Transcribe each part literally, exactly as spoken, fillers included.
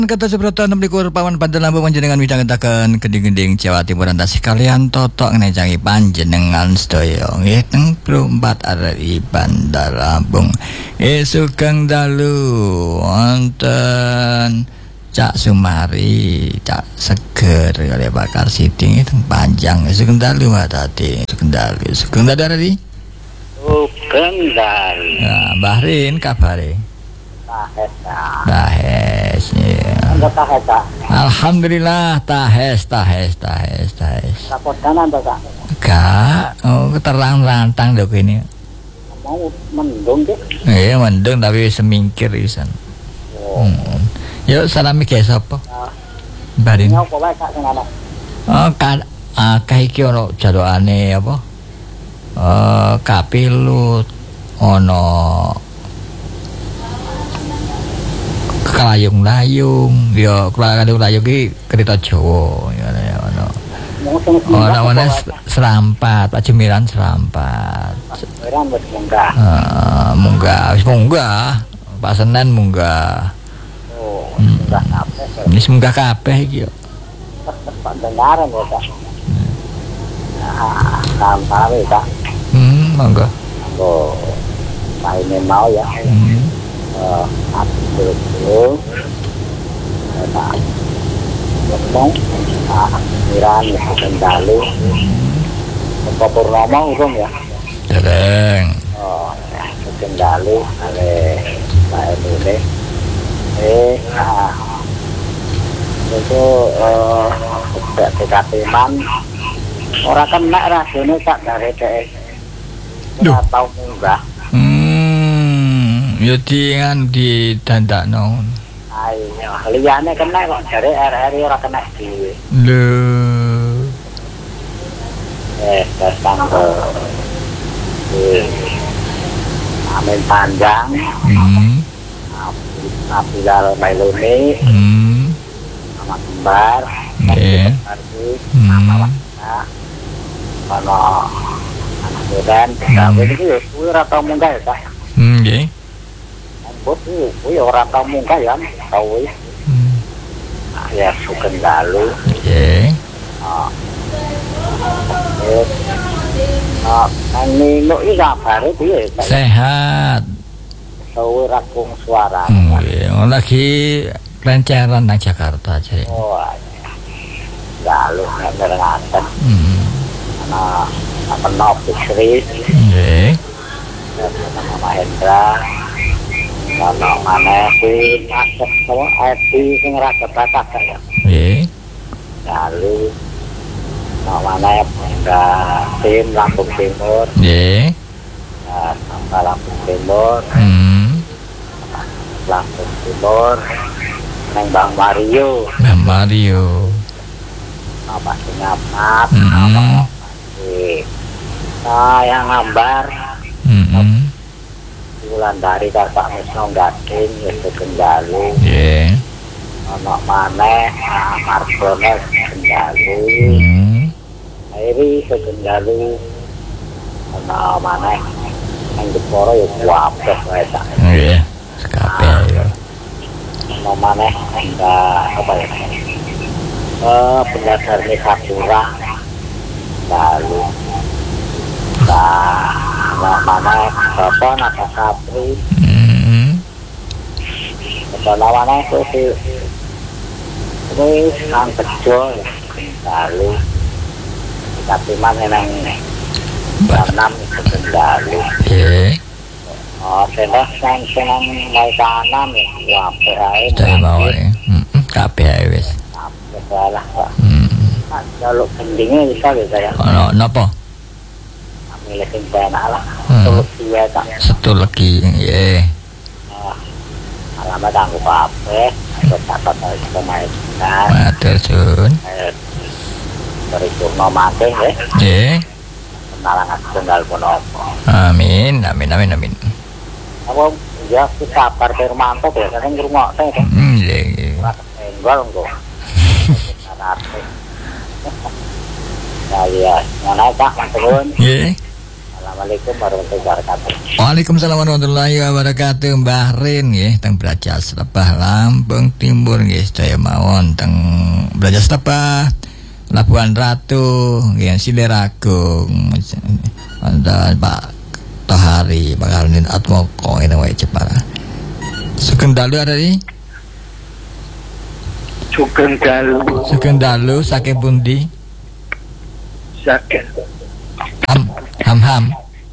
Kata seberata enam likur pawan panjenengan panjenengan midhangetaken gending-gending Jawa Timur tasih kalian totok ngejangi panjenengan sedaya nggih teng Prumpat Ari Bandar Lampung. Sugeng dalu wonten Cak Sumari, Cak Seger kali Bakar Siding teng Panjang. Sugeng dalu tadi. Sugeng dalu. Sugeng dalu. Sugeng dalu. Ya, Bahrin kabare. Tahes. Tahes ya. Enggak tahes tak? Alhamdulillah tahes tahes tahes tahes. Rapodanan tak? Enggak, oh keterang rantang dok ini. Mau mendung ke? Iya mendung tapi semingkir isan. Oh. Hmm. Yuk salami ke sapa? Nah. Barin. Nyapa wae sak sing ana. Oh kan akeh iki ono jadwalane apa? Eh kapilut ono Kelayung-layung, ya kelayung-layung iki kereta Jawa ya ono. Ono ana serampat, Pak Jemiran serampat. Jemiran wis munggah. Heeh, munggah, wis munggah. Pak Senen munggah. Oh, munggah kabeh. Wis munggah kabeh iki yo. Pandengaran kok, Pak. Nah, sampai Pak. Hmm, monggo. Monggo. Maine mau ya. Hmm. Eh, dulu tak ngomong akhiran kendali apa purnama urung ya Dereng oh kendali oleh Pak Emile eh nah itu eh tidak teman orang kena rasanya tak dari deh nggak tahu munggah. Ya dian di dandakno. Ayo, liyane kena kok jare R R ora kena dhewe. Lho. Eh, datang ke eh, Amin Panjang. Hmm. Abdilal Mailuni. Hmm. Sama Kembar. Nggih. Sama Wakna. Ono anak dan gawe iki yo kuwi ora tau munggah ya, Pak. Hmm, nggih. Bos kuwi ora tau munggah ya, tau wis. Hmm. Ya sugeng dalu. Nggih. Ah. Ah, ini lo iki kabare piye? Sehat. Sawe rakung suara. Nggih, hmm, lagi renceran nang Jakarta jare. Oh. Dalu ngerengatan. Hmm. Ana apa nopo Sri. Nggih. Nama Hendra. Ana maneh kuwi akeh kok ati sing ora kebatas ya. Nggih. Lalu namanya Bunda Tim Lampung Timur. Nggih. Nah, sampai Lampung Timur. Hmm. Lampung Timur. Neng Bang Mario. Bang Mario. Apa Singapat. Hmm. Apa Nah, yang ngambar. Hmm. Bulan dari Kakak Misno Gading itu Kendali. Nggih. Ono maneh Margones Kendali. Hmm. Airi Kendali. Ono maneh yang Jeporo ya kuapes wae tak. Nggih. Kabeh ya. Ono maneh enggak apa ya? Eh pendatar Sakura. Lalu nah mana apa naka Kapri. Hmm. Lawannya itu si ini sang kejo lalu tapi mana yang enam kendali. Nggih. Oh senang sang senang mau tanam ya apa ae Saya mau ya. Heeh, kabeh ae wis. salah Pak. Hmm. Kalau gendingnya bisa gitu ya. Ono napa? Milih sing benak lah. Hmm. Terus dia tak Setu lagi nggih. alamat aku apa? Aku catat dari pemain. Matur suwun. Dari Jurno mati ya. Nggih. Penalangan tunggal pun apa. Amin, amin, amin, amin. Apa ya kita kabar Firmanto biasanya ngrungokne kan. Hmm, nggih. Ora kesenggol engko. Ya ya, ngono tak matur. Nggih. Assalamualaikum warahmatullahi wabarakatuh. Waalaikumsalam warahmatullahi wabarakatuh. Mbah Rin nggih teng Brajas Lebah Lampung Timur nggih sedaya mawon teng Brajas Lebah Labuhan Ratu nggih Sileragung. Anda Pak Tohari bakal nin Atmoko ini wae Jepara. Sugeng dalu ada di Sugeng dalu. Sugeng dalu saking pundi? Saking Ham ham ham.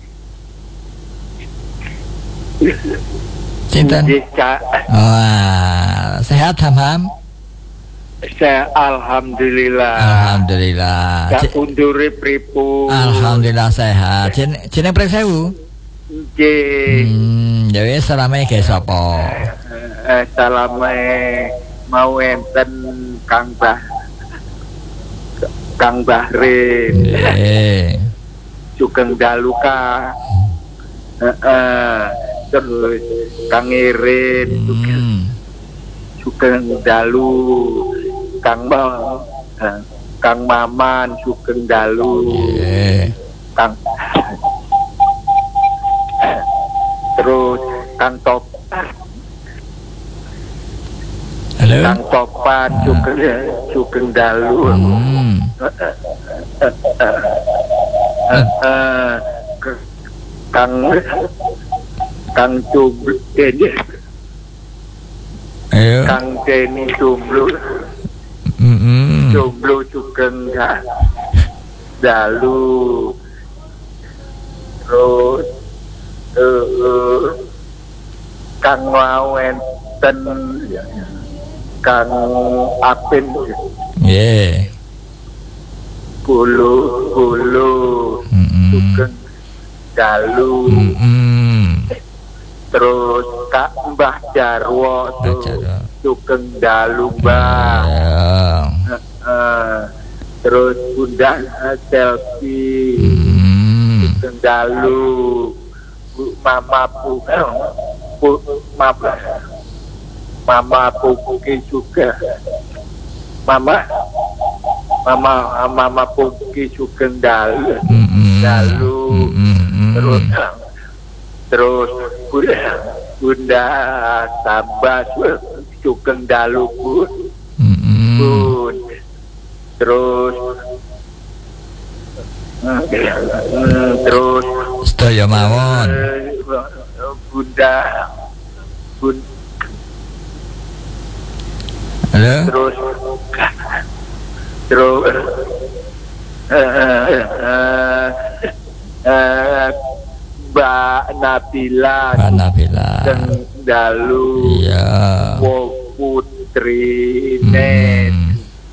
Cinten. Wah, sehat ham ham. Saya alhamdulillah. Alhamdulillah. Cak undure pripun? Alhamdulillah sehat. Jen jeneng prek sewu. Nggih. Hmm, ya wis salame ke sapa? Eh salame mau enten Kang Bah. Kang Bahrin. Nggih. Sugeng dalu ka. Heeh. Terus Kang Irin. Hmm. Sugeng dalu. Kang Bang, eh, Kang Maman, Sugeng dalu, Nggih. Kang, terus Kang Topan, Halo. Kang Topan, Sugeng, Sugeng dalu, Hmm. Eh, eh, Kang, Kang Jumlu, Ayo. Kang Deni Jumlu. Mm-mm. Jomblo juga enggak dalu terus uh, uh, Kang mau enten Kang Apin Nggih. bulu bulu Mm-mm. juga dalu Mm-mm. terus Kak Mbah Jarwo Mbah Jarwo. Sugeng dalu Mbah. Ya. Uh, terus Bunda selfie Hmm. Sugeng dalu Bu Mama Bu, Bu Mama Mama Puki juga Mama Mama Mama Puki Sugeng dalu Mm-mm. dalu Mm-mm. terus terus Bunda Bunda Sabas Sugeng dalu Bun Mm-mm. Bun terus hmm, terus Sedaya mawon. eh, Bunda Bun Halo. terus terus eh, eh, eh, eh, Mbak Nabila Mbak Nabila. Sugeng dalu Iya. Wo Putri Net Hmm.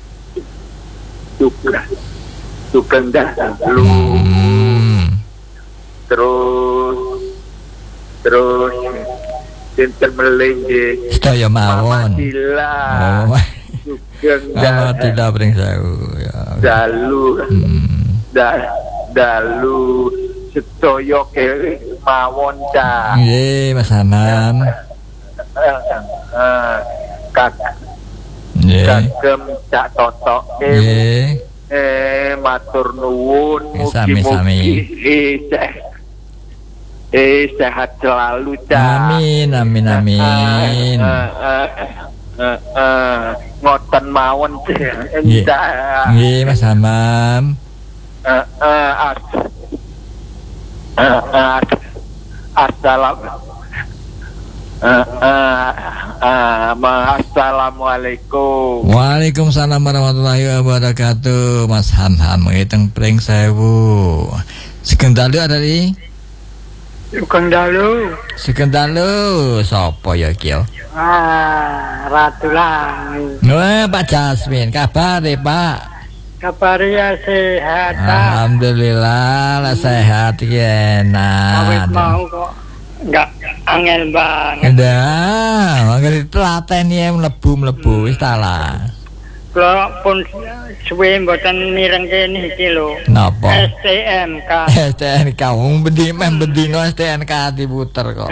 juga Sugeng dalu Hmm. terus terus sinten melih nggih Sedaya Mama mawon. Dila Oh. Sugeng Mama da- tidak bring sewu ya. dalu Hmm. da, dalu sedaya ke mawon cah Nggih, Mas Hamam. Eh, eh, kak Nggih. kagem Cak Totok eh, Nggih. eh matur nuwun Eh, sami-sami. mugi-mugi eh, se- eh sehat selalu cah Amin, amin, amin. Eh, eh, eh, eh, ngoten mawon cah Nggih. Cah. Nggih, Mas Hamam. Eh, eh, as- eh, eh, assalam eh, eh, eh, ma- assalamualaikum. Waalaikumsalam warahmatullahi wabarakatuh. Mas Hamham ngitung pring sewu. Sugeng dalu ada di? Sugeng dalu. Sugeng dalu sapa ya iki? Ah, Ratu Langi. Wah, Pak Jasmin, kabar ya, Pak? Kabarnya sehat. Alhamdulillah, lah sehat ya, Awet enak. mau kok enggak angel banget. Dah, mangkene telaten ya mlebu-mlebu wis ta lah. Kalau pun suwe mboten mireng kene iki lho. Napa? S T M K. S T N K wong bendi meh bendino S T N K diputer kok.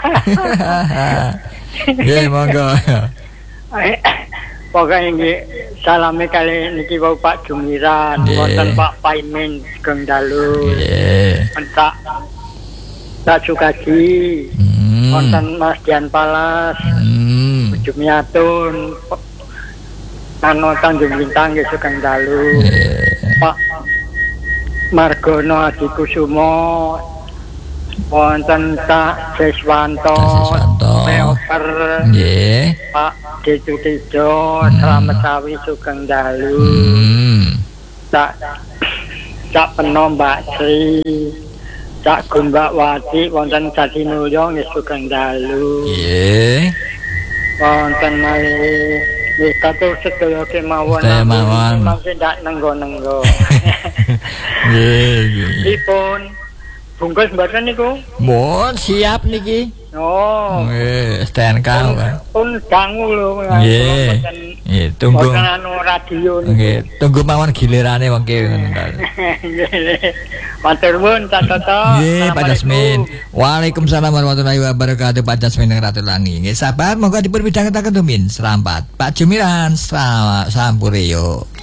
Nggih, monggo. Pokoknya nggih salame kali niki wau Pak Jumiran, Nggih. wonten Pak Paimin Sugeng dalu. Nggih. Entak tak Sukaji. Hmm. Wonten Mas Dian Palas. Hmm. Jumiatun. Anu Tanjung Bintang nggih Sugeng Dalu. Pak Margono Adikusumo. Wonten Tak Seswanto. Seswanto. Meoper. Nggih. Pak Detu Tejo, Slamet Sawi Sugeng Dalu. Hmm. Tak Tak Peno Mbak Sri. Tak Gumbak Wati wonten Jatinulya nggih Sugeng Dalu. Nggih. Wonten malih nggih katur sedaya kemawon. Sedaya mawon. Mangke ndak nenggo-nenggo. Nggih, nggih. Dipun bungkus mboten niku? Mohon siap niki. Oh. Nggih, S T N K. Pun dangu lho. Nggih. Nggih, tunggu. Wonten anu radio niku. Nggih, tunggu mawon gilirane wengke ngoten ta. Matur nuwun Cak Toto. Nggih, Pak Jasmin. Waalaikumsalam warahmatullahi wabarakatuh. Pak Jasmin ing Ratu Langi. Nggih, sabar monggo dipun midhangetaken tumin serampat. Pak Jumiran, sampuryo.